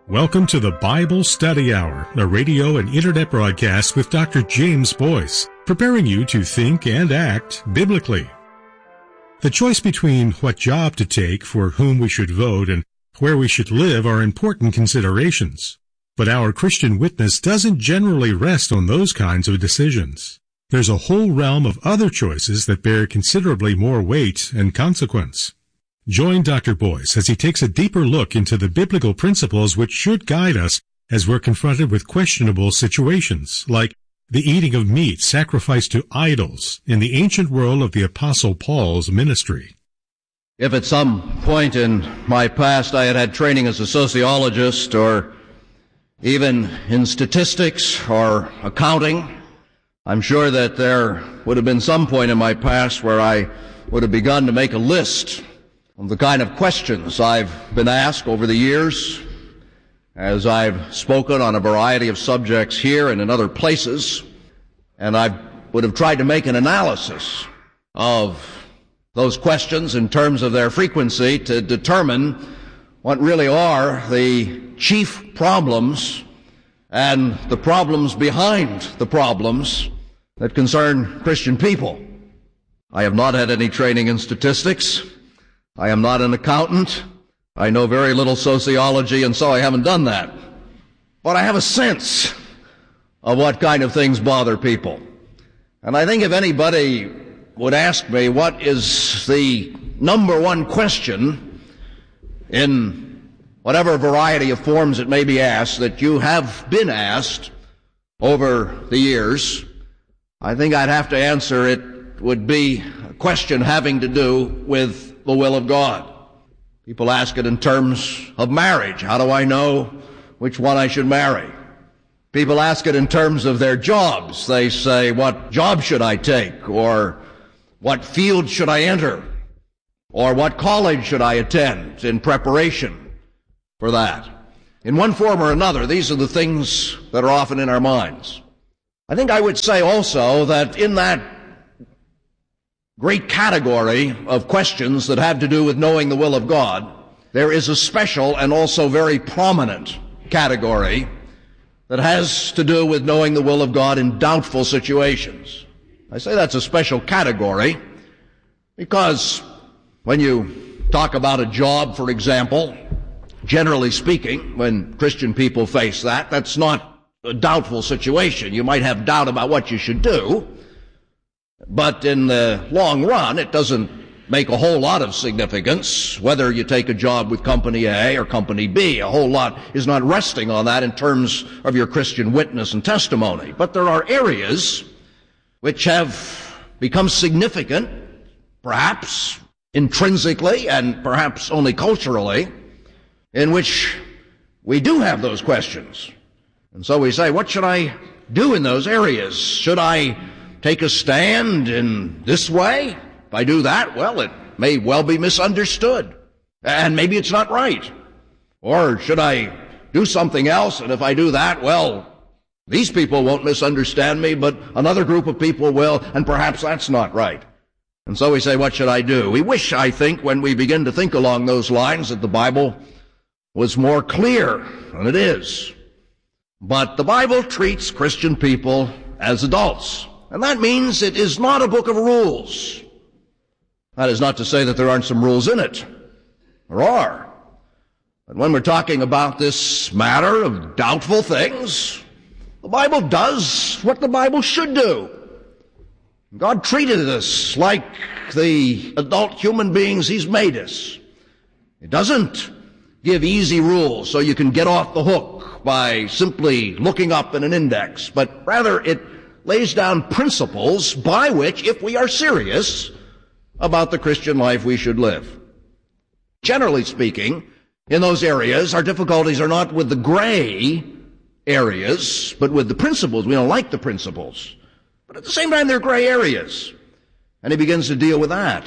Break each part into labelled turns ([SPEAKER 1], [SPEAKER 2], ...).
[SPEAKER 1] Welcome to the Bible Study Hour, a radio and internet broadcast with Dr. James Boyce, preparing you to think and act biblically. The choice between what job to take, for whom we should vote, and where we should live are important considerations. But our Christian witness doesn't generally rest on those kinds of decisions. There's a whole realm of other choices that bear considerably more weight and consequence. Join Dr. Boyce as he takes a deeper look into the biblical principles which should guide us as we're confronted with questionable situations, like the eating of meat sacrificed to idols in the ancient world of the Apostle Paul's ministry.
[SPEAKER 2] If at some point in my past I had had training as a sociologist or even in statistics or accounting, I'm sure that there would have been some point in my past where I would have begun to make a list of the kind of questions I've been asked over the years as I've spoken on a variety of subjects here and in other places, and I would have tried to make an analysis of those questions in terms of their frequency to determine what really are the chief problems and the problems behind the problems that concern Christian people. I have not had any training in statistics. I am not an accountant. I know very little sociology, and so I haven't done that. But I have a sense of what kind of things bother people. And I think if anybody would ask me what is the number one question in whatever variety of forms it may be asked that you have been asked over the years, I think I'd have to answer it would be a question having to do with the will of God. People ask it in terms of marriage. How do I know which one I should marry? People ask it in terms of their jobs. They say, what job should I take? Or what field should I enter? Or what college should I attend in preparation for that? In one form or another, these are the things that are often in our minds. I think I would say also that in that great category of questions that have to do with knowing the will of God, there is a special and also very prominent category that has to do with knowing the will of God in doubtful situations. I say that's a special category because when you talk about a job, for example, generally speaking, when Christian people face that, that's not a doubtful situation. You might have doubt about what you should do, but in the long run, it doesn't make a whole lot of significance whether you take a job with Company A or Company B. A whole lot is not resting on that in terms of your Christian witness and testimony. But there are areas which have become significant, perhaps intrinsically and perhaps only culturally, in which we do have those questions. And so we say, what should I do in those areas? Should I take a stand in this way? If I do that, well, it may well be misunderstood, and maybe it's not right. Or should I do something else, and if I do that, well, these people won't misunderstand me, but another group of people will, and perhaps that's not right. And so we say, what should I do? We wish, I think, when we begin to think along those lines, that the Bible was more clear than it is. But the Bible treats Christian people as adults. And that means it is not a book of rules. That is not to say that there aren't some rules in it. There are. But when we're talking about this matter of doubtful things, the Bible does what the Bible should do. God treated us like the adult human beings He's made us. It doesn't give easy rules so you can get off the hook by simply looking up in an index, but rather it lays down principles by which, if we are serious about the Christian life, we should live. Generally speaking, in those areas, our difficulties are not with the gray areas, but with the principles. We don't like the principles. But at the same time, they're gray areas. And he begins to deal with that.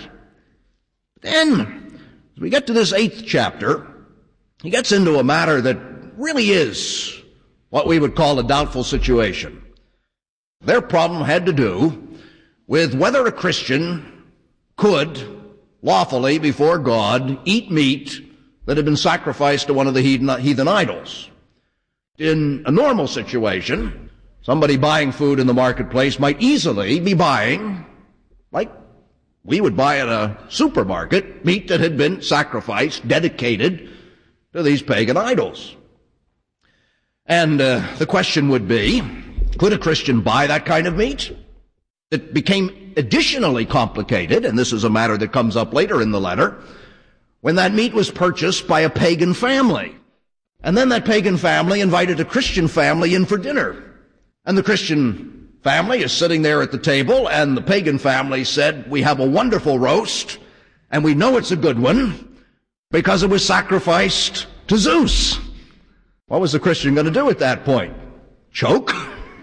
[SPEAKER 2] Then, as we get to this 8th chapter, he gets into a matter that really is what we would call a doubtful situation. Their problem had to do with whether a Christian could lawfully before God eat meat that had been sacrificed to one of the heathen idols. In a normal situation, somebody buying food in the marketplace might easily be buying, like we would buy at a supermarket, meat that had been sacrificed, dedicated to these pagan idols. And the question would be, could a Christian buy that kind of meat? It became additionally complicated, and this is a matter that comes up later in the letter, when that meat was purchased by a pagan family. And then that pagan family invited a Christian family in for dinner. And the Christian family is sitting there at the table, and the pagan family said, "We have a wonderful roast, and we know it's a good one because it was sacrificed to Zeus." What was the Christian going to do at that point? Choke?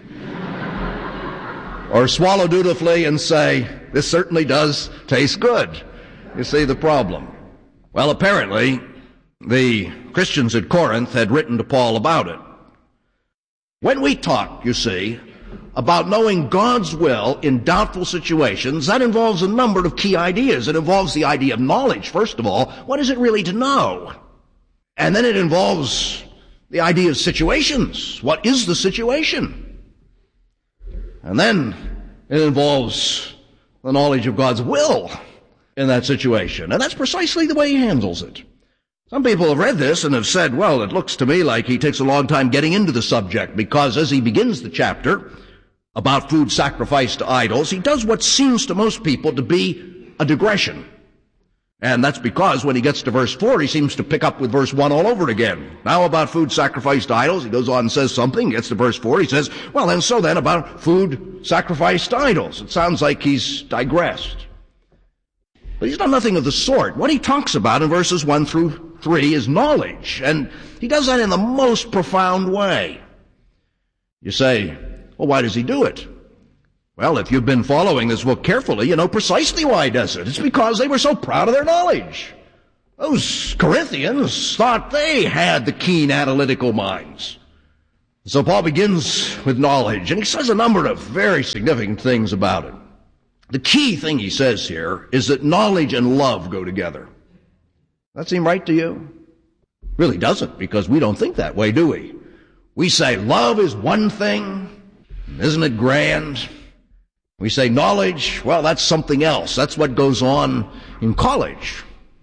[SPEAKER 2] Or swallow dutifully and say, "This certainly does taste good"? You see the problem. Well, apparently, the Christians at Corinth had written to Paul about it. When we talk, you see, about knowing God's will in doubtful situations, that involves a number of key ideas. It involves the idea of knowledge, first of all. What is it really to know? And then it involves the idea of situations. What is the situation? And then it involves the knowledge of God's will in that situation. And that's precisely the way he handles it. Some people have read this and have said, well, it looks to me like he takes a long time getting into the subject, because as he begins the chapter about food sacrificed to idols, he does what seems to most people to be a digression. And that's because when he gets to verse 4, he seems to pick up with verse 1 all over again. Now about food sacrificed to idols, he goes on and says something, gets to verse 4, he says, well, then so then about food sacrificed to idols. It sounds like he's digressed. But he's done nothing of the sort. What he talks about in verses 1 through 3 is knowledge, and he does that in the most profound way. You say, well, why does he do it? Well, if you've been following this book carefully, you know precisely why he does it. It's because they were so proud of their knowledge. Those Corinthians thought they had the keen analytical minds. So Paul begins with knowledge, and he says a number of very significant things about it. The key thing he says here is that knowledge and love go together. That seem right to you? Really doesn't, because we don't think that way, do we? We say love is one thing, isn't it grand? We say knowledge, well, that's something else. That's what goes on in college.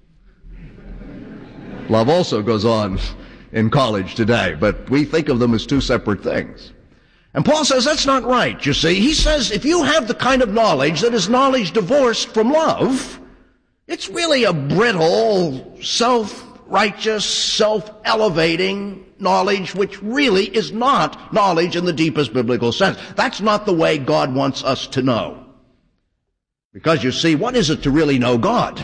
[SPEAKER 2] Love also goes on in college today, but we think of them as two separate things. And Paul says that's not right, you see. He says if you have the kind of knowledge that is knowledge divorced from love, it's really a brittle, self-righteous, self-elevating knowledge which really is not knowledge in the deepest biblical sense. That's not the way God wants us to know. Because you see, what is it to really know God?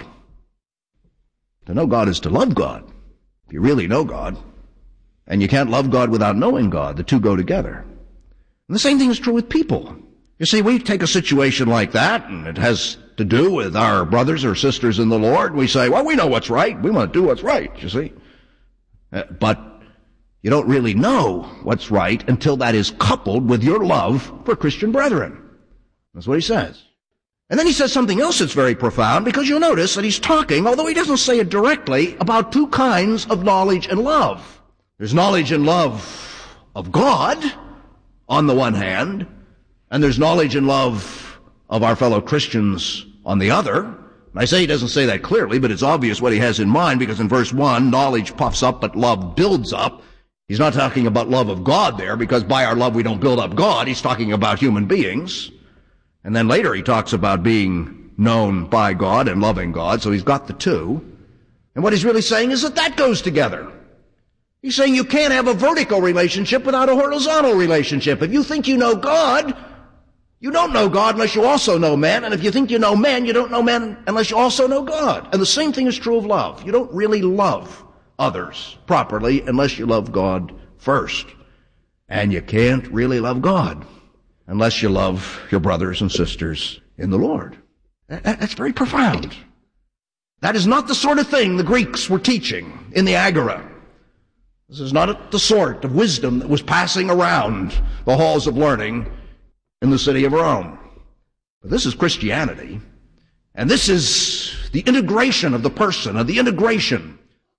[SPEAKER 2] To know God is to love God. If you really know God, and you can't love God without knowing God, the two go together. And the same thing is true with people. You see, we take a situation like that, and it has to do with our brothers or sisters in the Lord, and we say, well, we know what's right. We want to do what's right, you see. But you don't really know what's right until that is coupled with your love for Christian brethren. That's what he says. And then he says something else that's very profound, because you'll notice that he's talking, although he doesn't say it directly, about two kinds of knowledge and love. There's knowledge and love of God on the one hand, and there's knowledge and love of our fellow Christians on the other. And I say he doesn't say that clearly, but it's obvious what he has in mind, because in verse 1, knowledge puffs up, but love builds up. He's not talking about love of God there, because by our love we don't build up God. He's talking about human beings. And then later he talks about being known by God and loving God, so he's got the two. And what he's really saying is that goes together. He's saying you can't have a vertical relationship without a horizontal relationship. If you think you know God, you don't know God unless you also know man. And if you think you know man, you don't know man unless you also know God. And the same thing is true of love. You don't really love others properly unless you love God first. And you can't really love God unless you love your brothers and sisters in the Lord. That's very profound. That is not the sort of thing the Greeks were teaching in the Agora. This is not the sort of wisdom that was passing around the halls of learning in the city of Rome. But this is Christianity, and this is the integration of the person, and the integration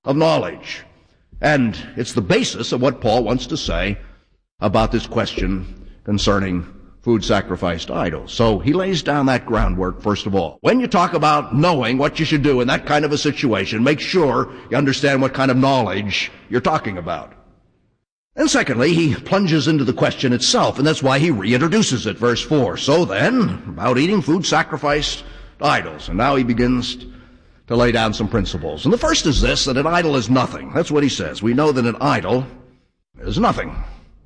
[SPEAKER 2] of knowledge. And it's the basis of what Paul wants to say about this question concerning food sacrificed to idols. So he lays down that groundwork first of all. When you talk about knowing what you should do in that kind of a situation, make sure you understand what kind of knowledge you're talking about. And secondly, he plunges into the question itself, and that's why he reintroduces it, verse 4. So then, about eating food sacrificed to idols. And now he begins to lay down some principles. And the first is this, that an idol is nothing. That's what he says. We know that an idol is nothing.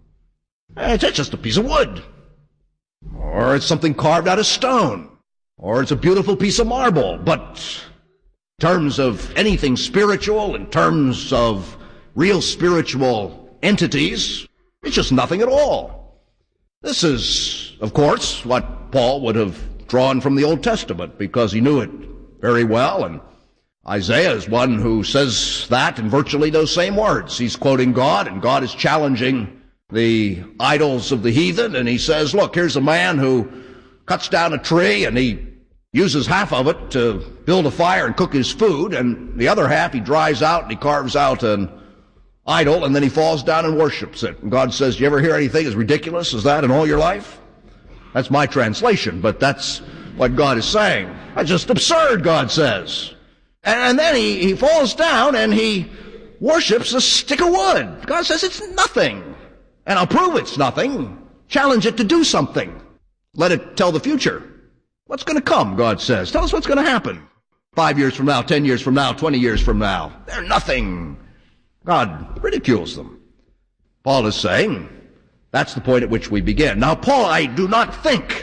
[SPEAKER 2] It's just a piece of wood. Or it's something carved out of stone. Or it's a beautiful piece of marble. But in terms of anything spiritual, in terms of real spiritual entities, it's just nothing at all. This is, of course, what Paul would have drawn from the Old Testament because he knew it very well, and Isaiah is one who says that in virtually those same words. He's quoting God, and God is challenging the idols of the heathen, and he says, look, here's a man who cuts down a tree, and he uses half of it to build a fire and cook his food, and the other half he dries out and he carves out an idol, and then he falls down and worships it. And God says, do you ever hear anything as ridiculous as that in all your life? That's my translation, but that's what God is saying. That's just absurd, God says. And then he falls down and he worships a stick of wood. God says it's nothing. And I'll prove it's nothing. Challenge it to do something. Let it tell the future. What's going to come, God says. Tell us what's going to happen. 5 years from now, 10 years from now, 20 years from now. They're nothing. God ridicules them. Paul is saying that's the point at which we begin. Now, Paul, I do not think,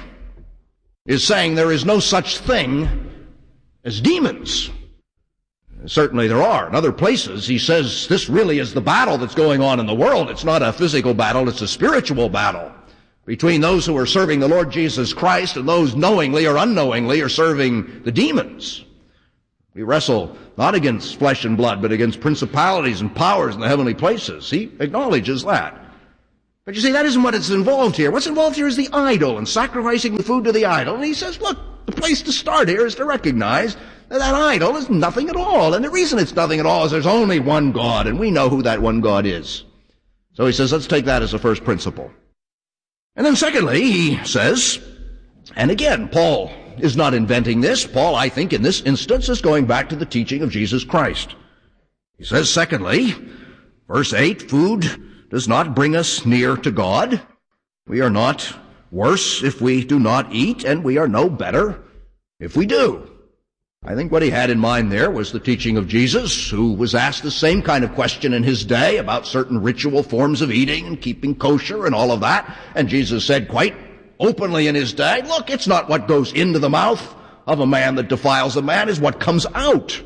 [SPEAKER 2] is saying there is no such thing as demons. Certainly there are. In other places, he says this really is the battle that's going on in the world. It's not a physical battle, it's a spiritual battle between those who are serving the Lord Jesus Christ and those knowingly or unknowingly are serving the demons. We wrestle not against flesh and blood, but against principalities and powers in the heavenly places. He acknowledges that. But you see, that isn't what is involved here. What's involved here is the idol and sacrificing the food to the idol. And he says, look, the place to start here is to recognize that that idol is nothing at all. And the reason it's nothing at all is there's only one God, and we know who that one God is. So he says, let's take that as a first principle. And then secondly, he says, and again, Paul is not inventing this. Paul, I think, in this instance, is going back to the teaching of Jesus Christ. He says, secondly, verse 8, food does not bring us near to God. We are not worse if we do not eat, and we are no better if we do. I think what he had in mind there was the teaching of Jesus, who was asked the same kind of question in his day about certain ritual forms of eating and keeping kosher and all of that. And Jesus said quite openly in his day, look, it's not what goes into the mouth of a man that defiles a man, is what comes out.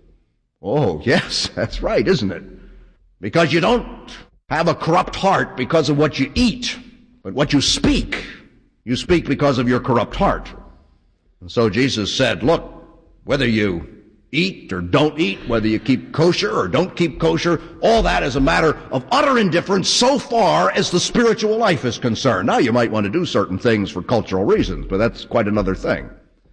[SPEAKER 2] Oh, yes, that's right, isn't it? Because you don't have a corrupt heart because of what you eat, but what you speak. You speak because of your corrupt heart. And so Jesus said, look, whether you eat or don't eat, whether you keep kosher or don't keep kosher, all that is a matter of utter indifference so far as the spiritual life is concerned. Now, you might want to do certain things for cultural reasons, but that's quite another thing.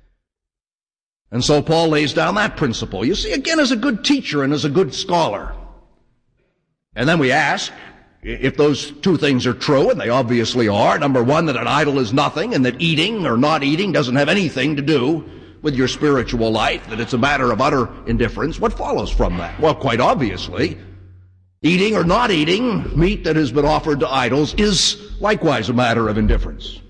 [SPEAKER 2] And so Paul lays down that principle. You see, again, as a good teacher and as a good scholar. And then we ask if those two things are true, and they obviously are. Number one, that an idol is nothing, and that eating or not eating doesn't have anything to do with your spiritual life, that it's a matter of utter indifference. What follows from that? Well, quite obviously, eating or not eating meat that has been offered to idols is likewise a matter of indifference.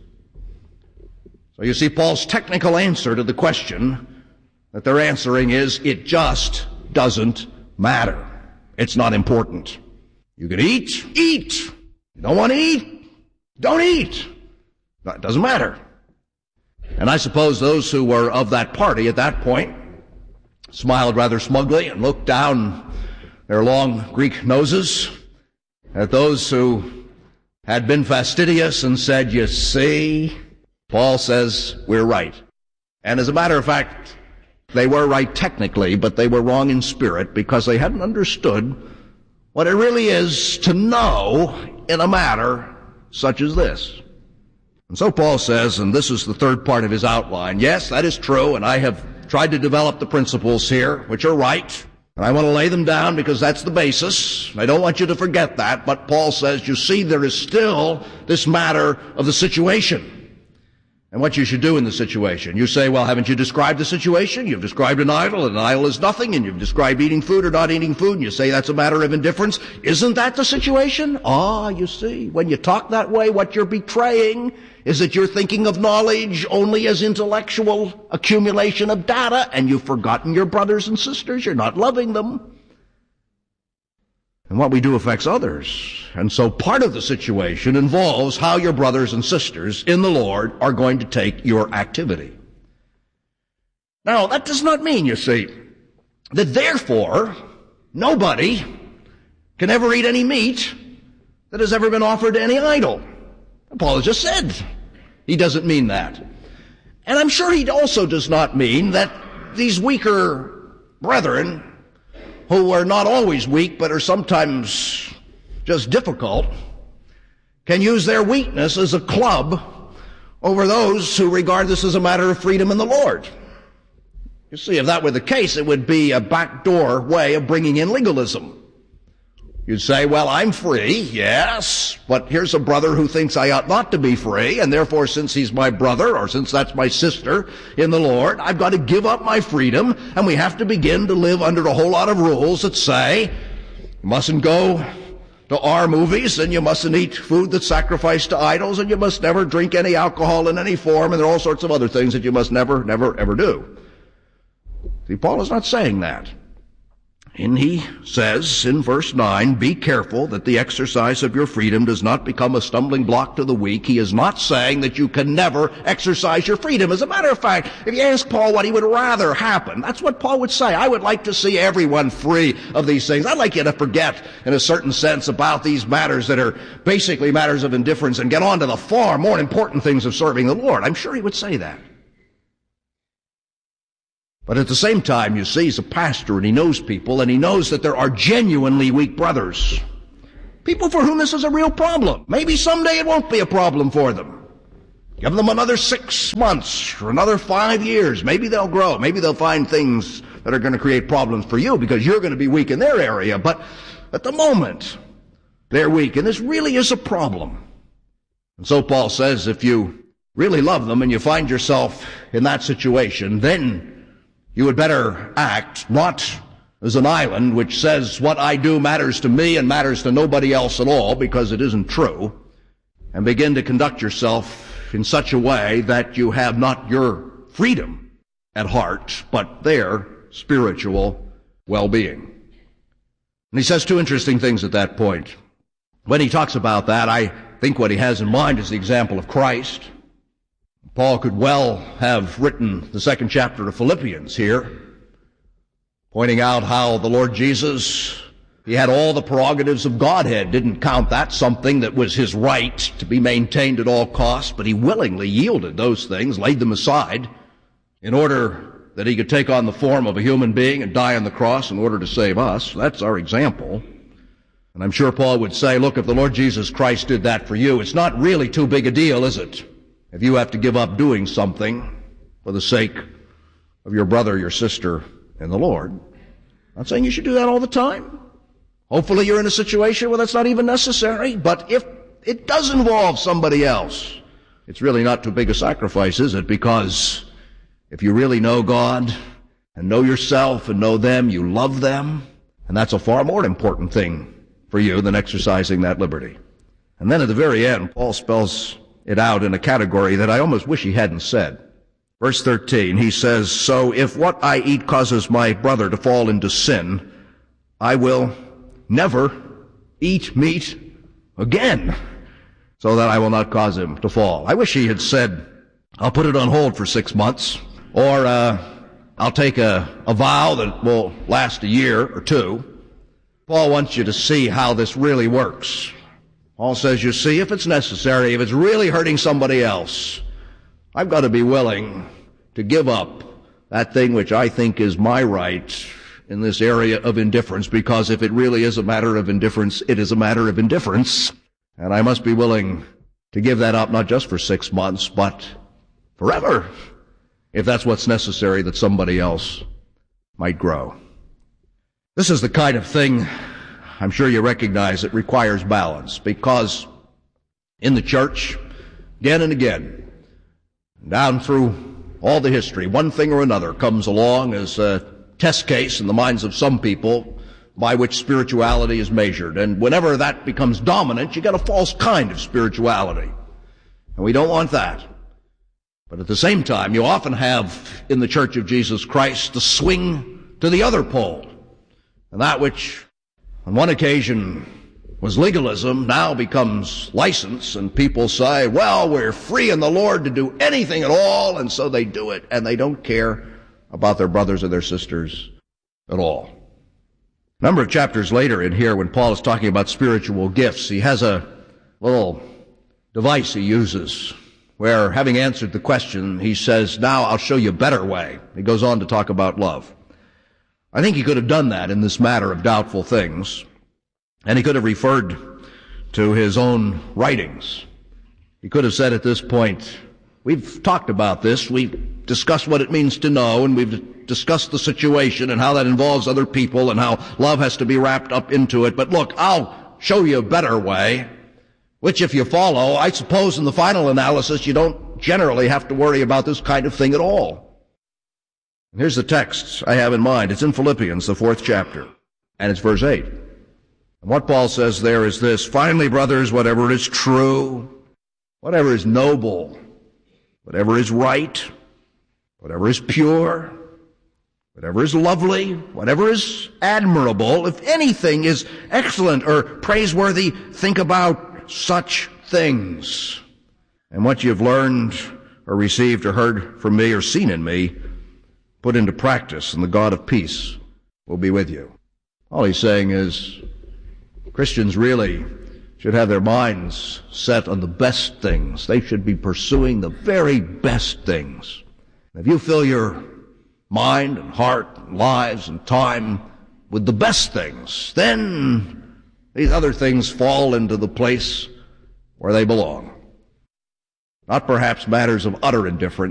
[SPEAKER 2] So you see, Paul's technical answer to the question that they're answering is, it just doesn't matter. It's not important. You can eat, eat. You don't want to eat, don't eat. It doesn't matter. And I suppose those who were of that party at that point smiled rather smugly and looked down their long Greek noses at those who had been fastidious and said, you see, Paul says we're right. And as a matter of fact, they were right technically, but they were wrong in spirit because they hadn't understood what it really is to know in a matter such as this. And so Paul says, and this is the third part of his outline, yes, that is true, and I have tried to develop the principles here, which are right. And I want to lay them down because that's the basis. I don't want you to forget that. But Paul says, you see, there is still this matter of the situation and what you should do in the situation. You say, well, haven't you described the situation? You've described an idol, and an idol is nothing, and you've described eating food or not eating food, and you say that's a matter of indifference. Isn't that the situation? You see, when you talk that way, what you're betraying is that you're thinking of knowledge only as intellectual accumulation of data, and you've forgotten your brothers and sisters. You're not loving them. And what we do affects others. And so part of the situation involves how your brothers and sisters in the Lord are going to take your activity. Now, that does not mean, you see, that therefore nobody can ever eat any meat that has ever been offered to any idol. Paul has just said he doesn't mean that. And I'm sure he also does not mean that these weaker brethren, who are not always weak but are sometimes just difficult, can use their weakness as a club over those who regard this as a matter of freedom in the Lord. You see, if that were the case, it would be a backdoor way of bringing in legalism. You'd say, well, I'm free, yes, but here's a brother who thinks I ought not to be free, and therefore since he's my brother, or since that's my sister in the Lord, I've got to give up my freedom, and we have to begin to live under a whole lot of rules that say, you mustn't go to our movies, and you mustn't eat food that's sacrificed to idols, and you must never drink any alcohol in any form, and there are all sorts of other things that you must never, ever do. See, Paul is not saying that. And he says in verse 9, be careful that the exercise of your freedom does not become a stumbling block to the weak. He is not saying that you can never exercise your freedom. As a matter of fact, if you ask Paul what he would rather happen, that's what Paul would say. I would like to see everyone free of these things. I'd like you to forget, in a certain sense, about these matters that are basically matters of indifference and get on to the far more important things of serving the Lord. I'm sure he would say that. But at the same time, you see, he's a pastor and he knows people, and he knows that there are genuinely weak brothers. People for whom this is a real problem. Maybe someday it won't be a problem for them. Give them another 6 months or another 5 years. Maybe they'll grow. Maybe they'll find things that are going to create problems for you because you're going to be weak in their area. But at the moment, they're weak, and this really is a problem. And so Paul says, if you really love them and you find yourself in that situation, then you would better act not as an island which says what I do matters to me and matters to nobody else at all, because it isn't true, and begin to conduct yourself in such a way that you have not your freedom at heart, but their spiritual well-being. And he says two interesting things at that point. When he talks about that, I think what he has in mind is the example of Christ. Paul could well have written the 2nd chapter of Philippians here, pointing out how the Lord Jesus, he had all the prerogatives of Godhead, didn't count that something that was his right to be maintained at all costs, but he willingly yielded those things, laid them aside, in order that he could take on the form of a human being and die on the cross in order to save us. That's our example. And I'm sure Paul would say, look, if the Lord Jesus Christ did that for you, it's not really too big a deal, is it? If you have to give up doing something for the sake of your brother or your sister in the Lord. I'm not saying you should do that all the time. Hopefully you're in a situation where that's not even necessary. But if it does involve somebody else, it's really not too big a sacrifice, is it? Because if you really know God and know yourself and know them, you love them. And that's a far more important thing for you than exercising that liberty. And then at the very end, Paul spells it out in a category that I almost wish he hadn't said. Verse 13, he says, so if what I eat causes my brother to fall into sin, I will never eat meat again, so that I will not cause him to fall. I wish he had said, I'll put it on hold for 6 months, or I'll take a vow that will last a year or two. Paul wants you to see how this really works. Paul says, you see, if it's necessary, if it's really hurting somebody else, I've got to be willing to give up that thing which I think is my right in this area of indifference, because if it really is a matter of indifference, it is a matter of indifference. And I must be willing to give that up not just for 6 months, but forever, if that's what's necessary that somebody else might grow. This is the kind of thing I'm sure you recognize it requires balance, because in the church, again and again, down through all the history, one thing or another comes along as a test case in the minds of some people by which spirituality is measured. And whenever that becomes dominant, you get a false kind of spirituality. And we don't want that. But at the same time, you often have in the Church of Jesus Christ the swing to the other pole. And that which on one occasion was legalism now becomes license, and people say, well, we're free in the Lord to do anything at all, and so they do it, and they don't care about their brothers or their sisters at all. A number of chapters later in here, when Paul is talking about spiritual gifts, he has a little device he uses where, having answered the question, he says, now I'll show you a better way. He goes on to talk about love. I think he could have done that in this matter of doubtful things, and he could have referred to his own writings. He could have said at this point, we've talked about this, we've discussed what it means to know, and we've discussed the situation and how that involves other people and how love has to be wrapped up into it. But look, I'll show you a better way, which if you follow, I suppose in the final analysis you don't generally have to worry about this kind of thing at all. Here's the text I have in mind. It's in Philippians, the 4th chapter, and it's verse 8. And what Paul says there is this: finally, brothers, whatever is true, whatever is noble, whatever is right, whatever is pure, whatever is lovely, whatever is admirable, if anything is excellent or praiseworthy, think about such things. And what you've learned or received or heard from me or seen in me, put into practice, and the God of peace will be with you. All he's saying is Christians really should have their minds set on the best things. They should be pursuing the very best things. If you fill your mind and heart and lives and time with the best things, then these other things fall into the place where they belong. Not perhaps matters of utter indifference,